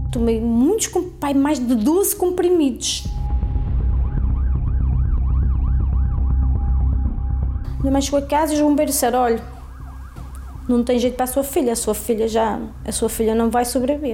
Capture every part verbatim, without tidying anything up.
Tomei muitos, pai, mais de doze comprimidos. Minha mãe chegou a casa e os bombeiros disseram: olha, não tem jeito para a sua filha, a sua filha já, a sua filha não vai sobreviver.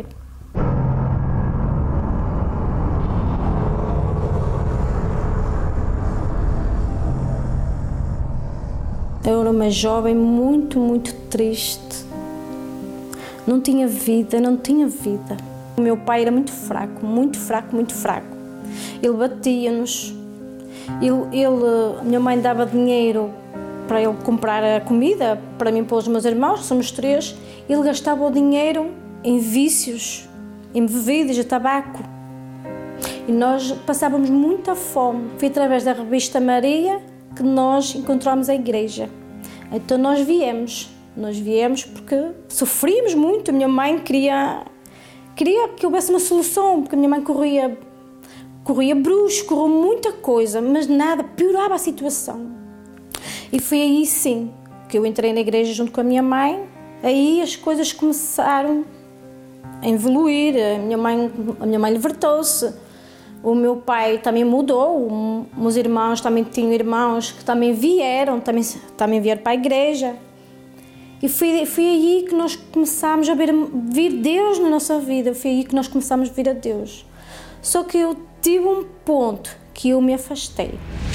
Eu era uma jovem muito, muito triste. Não tinha vida, não tinha vida. O meu pai era muito fraco, muito fraco, muito fraco. Ele batia-nos. Ele, ele, minha mãe dava dinheiro para ele comprar a comida, para mim e para os meus irmãos, somos três. Ele gastava o dinheiro em vícios, em bebidas, em tabaco. E nós passávamos muita fome. Foi através da revista Maria que nós encontramos a igreja. Então nós viemos. Nós viemos porque sofríamos muito. A minha mãe queria, queria que houvesse uma solução, porque a minha mãe corria, corria brusco, correu muita coisa, mas nada, piorava a situação. E foi aí sim que eu entrei na igreja junto com a minha mãe. Aí as coisas começaram a evoluir. A minha mãe, a minha mãe libertou-se. O meu pai também mudou. Os meus irmãos também tinham irmãos que também vieram, também, também vieram para a igreja. E foi, foi aí que nós começámos a ver, ver Deus na nossa vida. Foi aí que nós começámos a vir a Deus. Só que eu tive um ponto que eu me afastei.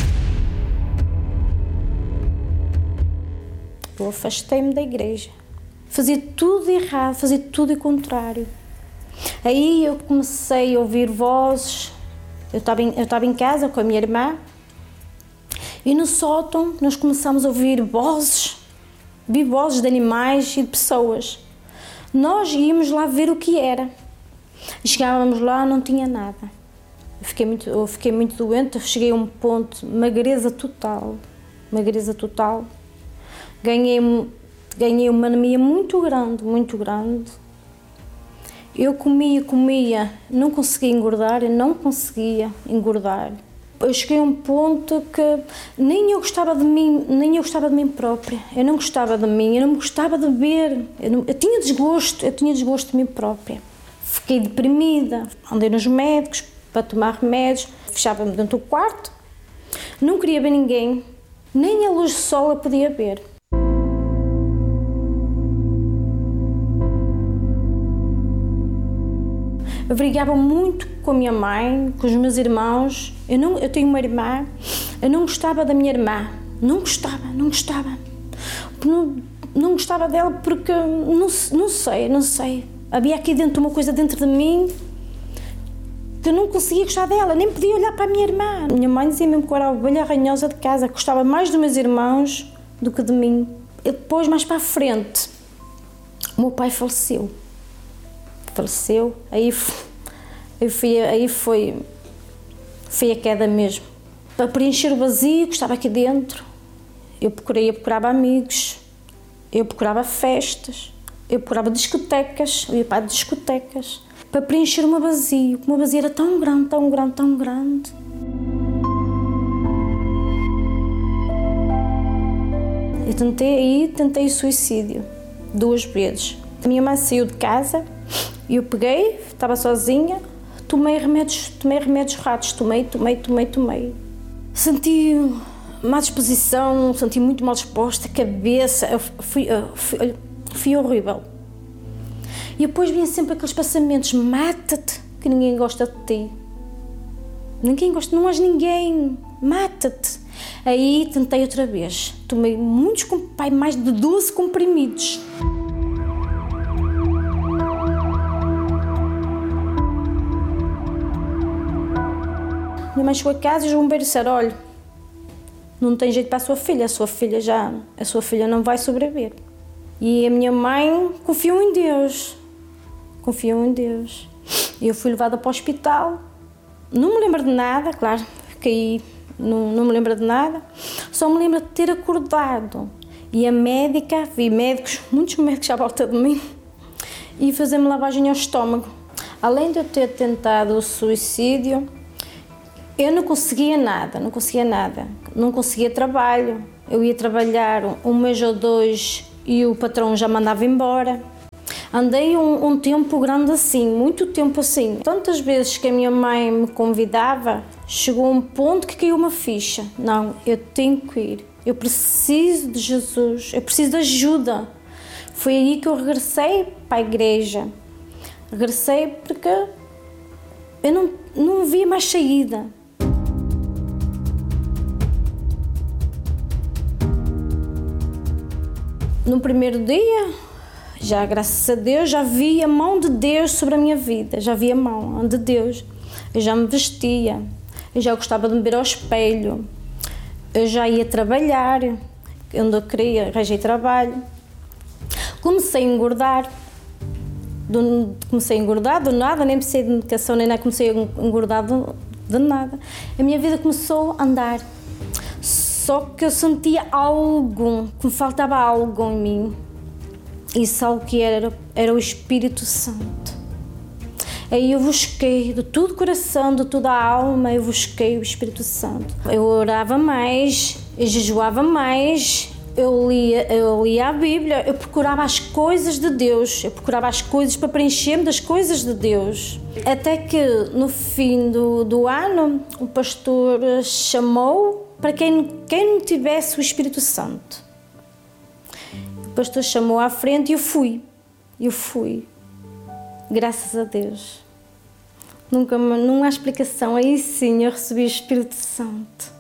Eu afastei-me da igreja. Fazia tudo errado, fazia tudo o contrário. Aí eu comecei a ouvir vozes. Eu estava em, eu estava em casa com a minha irmã. E no sótão nós começámos a ouvir vozes. Vi vozes de animais e de pessoas. Nós íamos lá ver o que era. E chegávamos lá, não tinha nada. Eu fiquei muito, eu fiquei muito doente, eu cheguei a um ponto, magreza total. Magreza total. Ganhei, ganhei uma anemia muito grande, muito grande. Eu comia, comia, não conseguia engordar, eu não conseguia engordar. Eu cheguei a um ponto que nem eu gostava de mim, nem eu gostava de mim própria. Eu não gostava de mim, eu não me gostava de ver. Eu, não, eu tinha desgosto, eu tinha desgosto de mim própria. Fiquei deprimida, andei nos médicos para tomar remédios, fechava-me dentro do quarto, não queria ver ninguém, nem a luz do sol eu podia ver. Eu brigava muito com a minha mãe, com os meus irmãos. Eu, não, eu tenho uma irmã, eu não gostava da minha irmã. Não gostava, não gostava. Não, não gostava dela porque, não, não sei, não sei. Havia aqui dentro uma coisa dentro de mim que eu não conseguia gostar dela, nem podia olhar para a minha irmã. A minha mãe dizia mesmo que eu era a ovelha ranhosa de casa, que gostava mais dos meus irmãos do que de mim. E depois, mais para a frente, o meu pai faleceu. Faleceu, aí, aí, fui, aí foi, foi a queda mesmo. Para preencher o vazio que estava aqui dentro, eu procurei, eu procurava amigos, eu procurava festas, eu procurava discotecas, eu ia para discotecas, para preencher o meu vazio, porque o meu vazio era tão grande, tão grande, tão grande. Eu tentei aí, tentei suicídio, duas vezes. A minha mãe saiu de casa. Eu peguei, estava sozinha, tomei remédios, tomei remédios ratos, tomei, tomei, tomei, tomei. Senti má disposição, senti muito mal disposta, cabeça, eu fui, eu fui, eu fui horrível. E depois vinha sempre aqueles pensamentos: mata-te, que ninguém gosta de ti. Ninguém gosta, não és ninguém, mata-te. Aí tentei outra vez, tomei muitos, pai, mais de doze comprimidos. Minha mãe chegou a casa e os bombeiros disseram: olha, não tem jeito para a sua filha, a sua filha já, a sua filha não vai sobreviver. E a minha mãe confiou em Deus, confiou em Deus. E eu fui levada para o hospital, não me lembro de nada, claro, caí, não, não me lembro de nada, só me lembro de ter acordado. E a médica, vi médicos, muitos médicos à volta de mim, e fazer-me lavagem ao estômago. Além de eu ter tentado o suicídio, eu não conseguia nada, não conseguia nada, não conseguia trabalho. Eu ia trabalhar um mês ou dois e o patrão já mandava embora. Andei um, um tempo grande assim, muito tempo assim. Tantas vezes que a minha mãe me convidava, chegou a um ponto que caiu uma ficha. Não, eu tenho que ir. Eu preciso de Jesus, eu preciso de ajuda. Foi aí que eu regressei para a igreja. Regressei porque eu não, não via mais saída. No primeiro dia, já graças a Deus, já vi a mão de Deus sobre a minha vida. Já vi a mão de Deus. Eu já me vestia, eu já gostava de me ver ao espelho. Eu já ia trabalhar, onde eu queria, arranjei trabalho. Comecei a engordar. Do, comecei a engordar do nada, nem precisei de medicação, nem nada, comecei a engordar do, de nada. A minha vida começou a andar. Só que eu sentia algo, que me faltava algo em mim. Isso algo que era, era o Espírito Santo. Aí eu busquei, de todo o coração, de toda a alma, eu busquei o Espírito Santo. Eu orava mais, eu jejuava mais, eu lia, eu lia a Bíblia, eu procurava as coisas de Deus, eu procurava as coisas para preencher-me das coisas de Deus. Até que no fim do, do ano, o pastor chamou para quem, quem não tivesse o Espírito Santo. O pastor chamou à frente e eu fui, eu fui. Graças a Deus. Nunca, não há explicação. Aí sim eu recebi o Espírito Santo.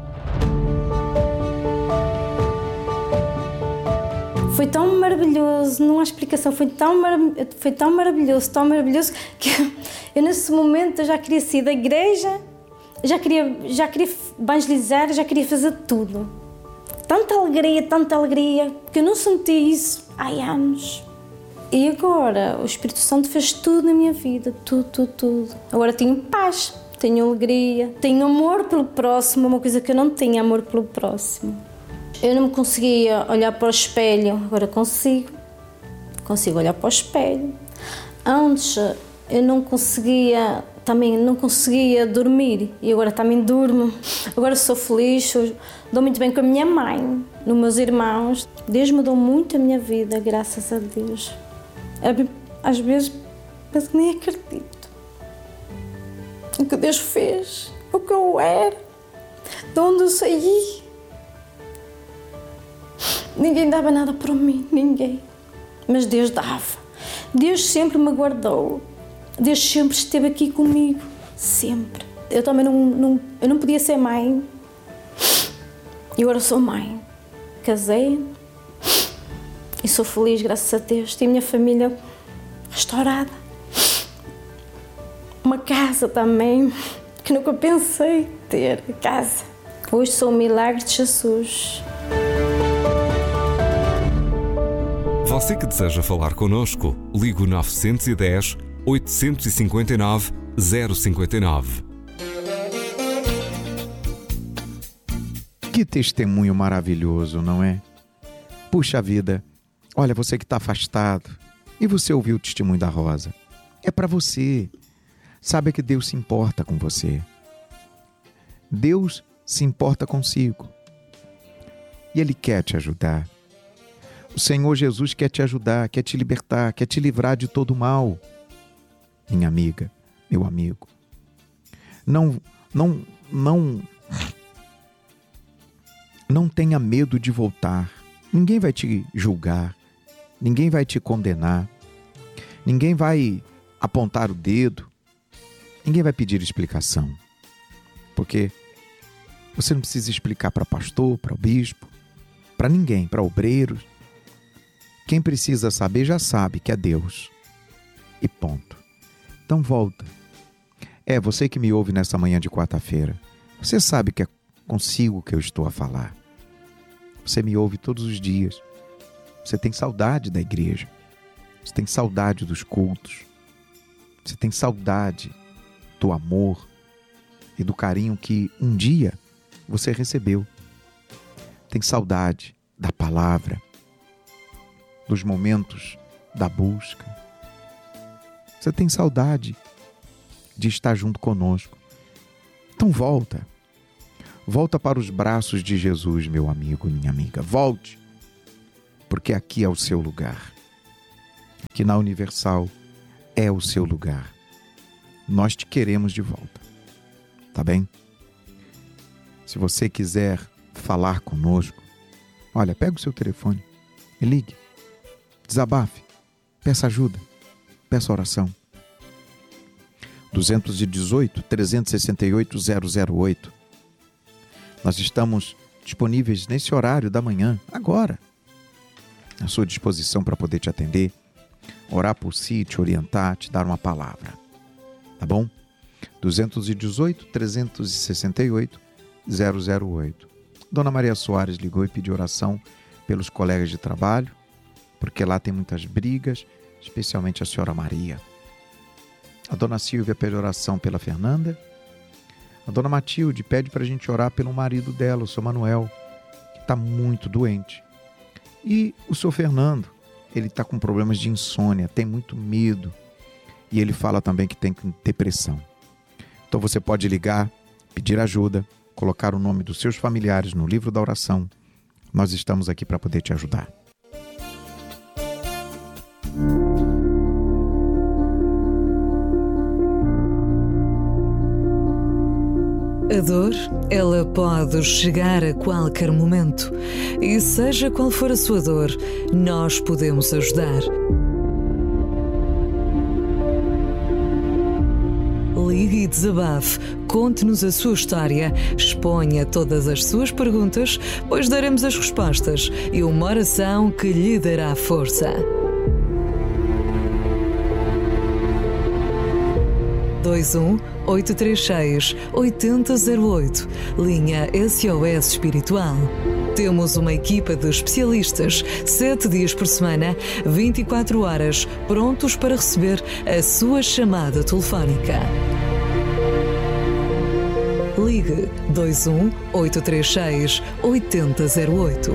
Foi tão maravilhoso, não há explicação. Foi tão, foi tão maravilhoso, tão maravilhoso que eu nesse momento eu já queria sair da igreja, já queria, já queria evangelizar, já queria fazer tudo. Tanta alegria, tanta alegria, que eu não senti isso há anos. E agora, o Espírito Santo fez tudo na minha vida, tudo, tudo, tudo. Agora tenho paz, tenho alegria, tenho amor pelo próximo, uma coisa que eu não tinha, amor pelo próximo. Eu não me conseguia olhar para o espelho, agora consigo. Consigo olhar para o espelho. Antes eu não conseguia, também não conseguia dormir e agora também durmo. Agora sou feliz, dou muito bem com a minha mãe, nos meus irmãos. Deus mudou muito a minha vida, graças a Deus. Às vezes penso que nem acredito o que Deus fez, o que eu era, de onde eu saí. Ninguém dava nada para mim, ninguém. Mas Deus dava. Deus sempre me guardou. Deus sempre esteve aqui comigo, sempre. Eu também não, não, eu não podia ser mãe. E agora sou mãe. Casei. E sou feliz, graças a Deus. Tenho a minha família restaurada. Uma casa também, que nunca pensei ter, casa. Hoje sou um milagre de Jesus. Você que deseja falar connosco, ligue o nove um zero, oito cinco nove, zero cinco nove. Que testemunho maravilhoso, não é? Puxa vida, olha, você que está afastado e você ouviu o testemunho da Rosa. É para você. Saiba que Deus se importa com você. Deus se importa consigo. E Ele quer te ajudar. O Senhor Jesus quer te ajudar, quer te libertar, quer te livrar de todo mal. Minha amiga, meu amigo. Não, não, não, não tenha medo de voltar. Ninguém vai te julgar. Ninguém vai te condenar. Ninguém vai apontar o dedo. Ninguém vai pedir explicação. Porque você não precisa explicar para pastor, para o bispo, para ninguém, para obreiros. Quem precisa saber já sabe que é Deus. E ponto. Então volta. É, você que me ouve nessa manhã de quarta-feira, você sabe que é consigo que eu estou a falar. Você me ouve todos os dias. Você tem saudade da igreja. Você tem saudade dos cultos. Você tem saudade do amor e do carinho que um dia você recebeu. Tem saudade da palavra, dos momentos da busca. Você tem saudade de estar junto conosco. Então volta. Volta para os braços de Jesus, meu amigo, minha amiga. Volte, porque aqui é o seu lugar. que na Universal é o seu lugar. Nós te queremos de volta, tá bem? Se você quiser falar conosco, olha, pega o seu telefone e ligue, desabafe, peça ajuda, peça oração. dois um oito, três seis oito, zero zero oito. Nós estamos disponíveis nesse horário da manhã, agora, à sua disposição para poder te atender, orar por si, te orientar, te dar uma palavra. Tá bom? dois um oito, três seis oito, zero zero oito. Dona Maria Soares ligou e pediu oração pelos colegas de trabalho, porque lá tem muitas brigas, especialmente a senhora Maria. A dona Silvia pede oração pela Fernanda. A dona Matilde pede para a gente orar pelo marido dela, o seu Manuel, que está muito doente. E o seu Fernando, ele está com problemas de insônia, tem muito medo. E ele fala também que tem depressão. Então você pode ligar, pedir ajuda, colocar o nome dos seus familiares no livro da oração. Nós estamos aqui para poder te ajudar. A dor, ela pode chegar a qualquer momento. E seja qual for a sua dor, nós podemos ajudar. Ligue e desabafe, conte-nos a sua história, exponha todas as suas perguntas, pois daremos as respostas e uma oração que lhe dará força. dois um oito três seis oito zero zero oito, linha S O S Espiritual. Temos uma equipa de especialistas, sete dias por semana, vinte e quatro horas, prontos para receber a sua chamada telefónica. Ligue dois um oito três seis oito zero zero oito.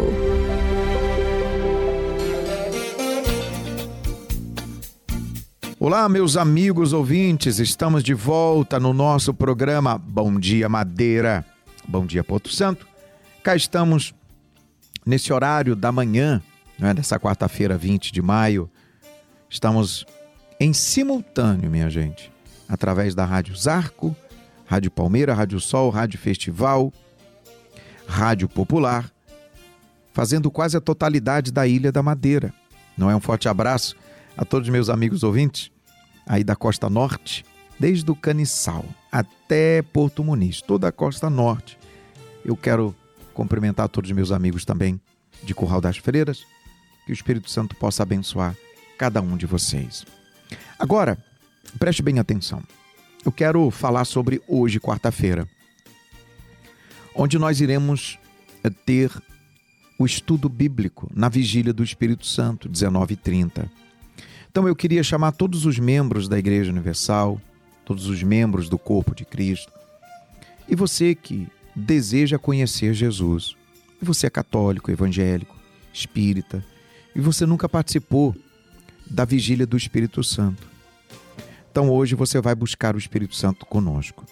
Olá, meus amigos ouvintes, estamos de volta no nosso programa Bom Dia Madeira, Bom Dia Porto Santo. Cá estamos nesse horário da manhã, não é, dessa quarta-feira, vinte de maio. Estamos em simultâneo, minha gente, através da Rádio Zarco, Rádio Palmeira, Rádio Sol, Rádio Festival, Rádio Popular, fazendo quase a totalidade da Ilha da Madeira. Não é? Um forte abraço a todos meus amigos ouvintes, aí da Costa Norte, desde o Caniçal até Porto Muniz, toda a Costa Norte. Eu quero cumprimentar todos os meus amigos também de Curral das Freiras, que o Espírito Santo possa abençoar cada um de vocês. Agora, preste bem atenção. Eu quero falar sobre hoje, quarta-feira, onde nós iremos ter o estudo bíblico na Vigília do Espírito Santo, dezenove e trinta. Então eu queria chamar todos os membros da Igreja Universal, todos os membros do corpo de Cristo, e você que deseja conhecer Jesus, e você é católico, evangélico, espírita, e você nunca participou da Vigília do Espírito Santo. Então hoje você vai buscar o Espírito Santo conosco.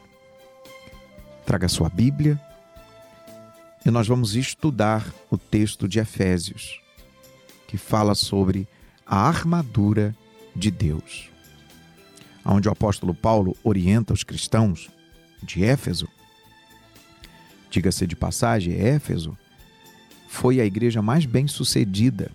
Traga sua Bíblia e nós vamos estudar o texto de Efésios, que fala sobre a armadura de Deus, onde o apóstolo Paulo orienta os cristãos de Éfeso. Diga-se de passagem, Éfeso foi a igreja mais bem-sucedida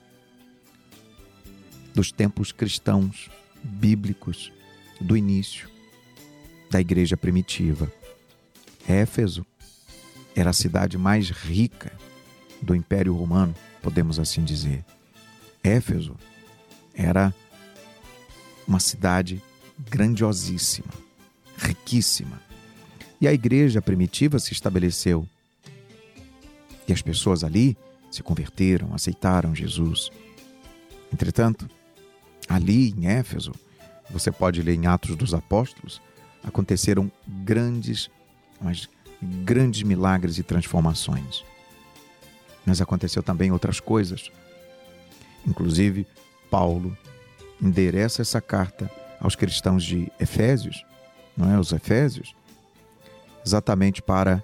dos tempos cristãos bíblicos do início da igreja primitiva. Éfeso era a cidade mais rica do Império Romano, podemos assim dizer. Éfeso era uma cidade grandiosíssima, riquíssima. E a igreja primitiva se estabeleceu. E as pessoas ali se converteram, aceitaram Jesus. Entretanto, ali em Éfeso, você pode ler em Atos dos Apóstolos, aconteceram grandes, mas grandes milagres e transformações. Mas aconteceu também outras coisas. Inclusive, Paulo endereça essa carta aos cristãos de Efésios, não é? Os Efésios, exatamente para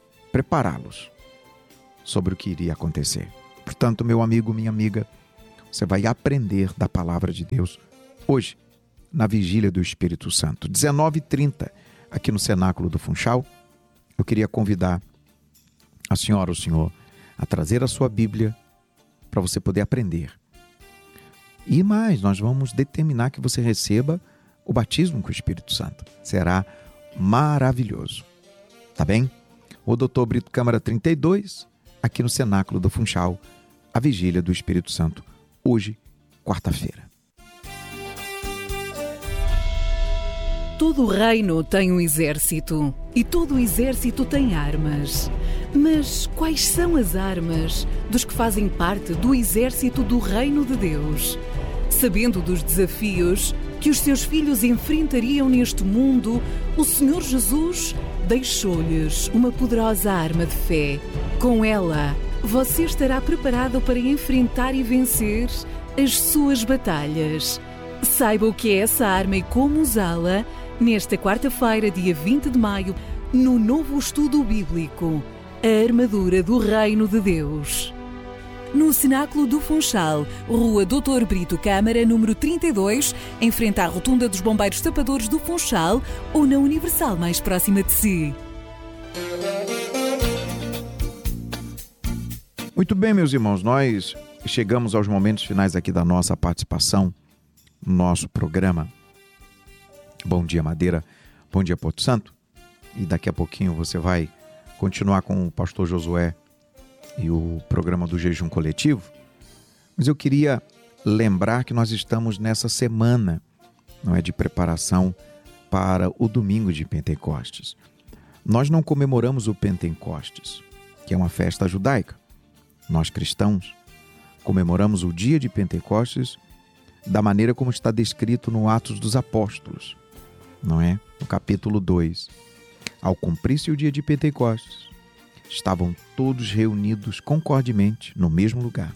prepará-los sobre o que iria acontecer. Portanto, meu amigo, minha amiga, Você vai aprender da palavra de Deus hoje, na vigília do Espírito Santo. dezenove e trinta, aqui no Cenáculo do Funchal. Eu queria convidar a senhora ou o senhor a trazer a sua Bíblia para você poder aprender. E mais, nós vamos determinar que você receba o batismo com o Espírito Santo. Será maravilhoso. Tá bem? O doutor Brito Câmara trinta e dois, aqui no Cenáculo do Funchal, a vigília do Espírito Santo, hoje, quarta-feira. Todo reino tem um exército e todo exército tem armas. Mas quais são as armas dos que fazem parte do exército do reino de Deus? Sabendo dos desafios que os seus filhos enfrentariam neste mundo, o Senhor Jesus deixou-lhes uma poderosa arma de fé. Com ela, você estará preparado para enfrentar e vencer as suas batalhas. Saiba o que é essa arma e como usá-la nesta quarta-feira, dia vinte de maio, no novo estudo bíblico, a armadura do Reino de Deus. No Cenáculo do Funchal, Rua doutor Brito Câmara, número trinta e dois, em frente à Rotunda dos Bombeiros Tapadores do Funchal, ou na Universal mais próxima de si. Muito bem, meus irmãos, nós chegamos aos momentos finais aqui da nossa participação no nosso programa. Bom dia, Madeira. Bom dia, Porto Santo. E daqui a pouquinho você vai continuar com o pastor Josué e o programa do Jejum Coletivo. Mas eu queria lembrar que nós estamos nessa semana, não é, de preparação para o domingo de Pentecostes. Nós não comemoramos o Pentecostes, que é uma festa judaica. Nós cristãos comemoramos o dia de Pentecostes da maneira como está descrito no Atos dos Apóstolos, não é? No capítulo dois. Ao cumprir-se o dia de Pentecostes, estavam todos reunidos concordemente no mesmo lugar.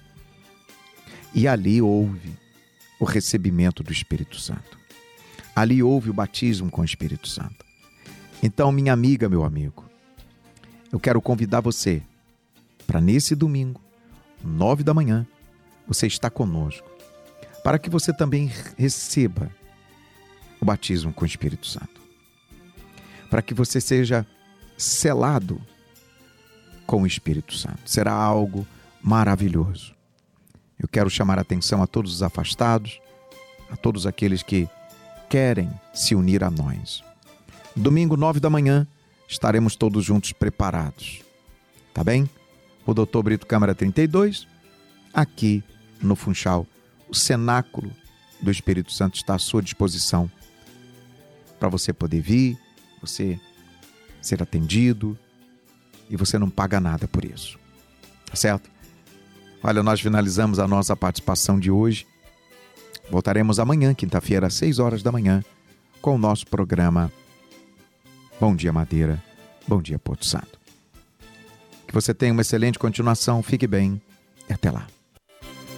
E ali houve o recebimento do Espírito Santo. Ali houve o batismo com o Espírito Santo. Então, minha amiga, meu amigo, eu quero convidar você para nesse domingo, nove da manhã, você está conosco, para que você também receba o batismo com o Espírito Santo. Para que você seja selado com o Espírito Santo. Será algo maravilhoso. Eu quero chamar a atenção a todos os afastados, a todos aqueles que querem se unir a nós. Domingo, nove da manhã, estaremos todos juntos preparados. Tá bem? O doutor Brito Câmara trinta e dois, aqui no Funchal, o Cenáculo do Espírito Santo está à sua disposição para você poder vir, você ser atendido e você não paga nada por isso. Tá certo? Olha, nós finalizamos a nossa participação de hoje. Voltaremos amanhã, quinta-feira, às seis horas da manhã, com o nosso programa Bom Dia Madeira, Bom Dia Porto Santo. Que você tenha uma excelente continuação, fique bem e até lá.